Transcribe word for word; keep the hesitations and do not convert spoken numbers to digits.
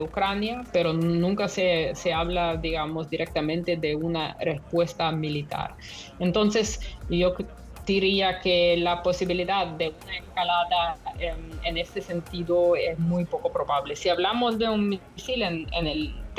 Ucrania, pero nunca se, se habla, digamos, directamente de una respuesta militar. Entonces, yo c- diría que la posibilidad de una escalada en, en este sentido es muy poco probable. Si hablamos de un misil en, en el